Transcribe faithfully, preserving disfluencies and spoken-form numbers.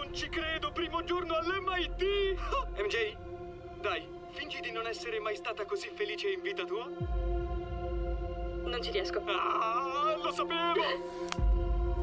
Non ci credo, primo giorno all'M I T! M J, dai, fingi di non essere mai stata così felice in vita tua. Non ci riesco. Ah, lo sapevo!